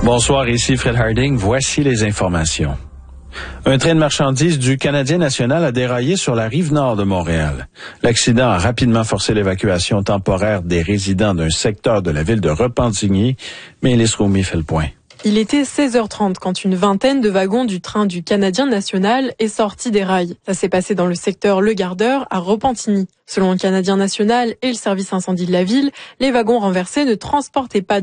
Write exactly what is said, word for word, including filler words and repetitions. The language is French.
Bonsoir, ici Fred Harding. Voici les informations. Un train de marchandises du Canadien national a déraillé sur la rive nord de Montréal. L'accident a rapidement forcé l'évacuation temporaire des résidents d'un secteur de la ville de Repentigny, mais Élise Roumi fait le point. Il était seize heures trente quand une vingtaine de wagons du train du Canadien national est sorti des rails. Ça s'est passé dans le secteur Le Gardeur à Repentigny. Selon le Canadien national et le service incendie de la ville, les wagons renversés ne transportaient pas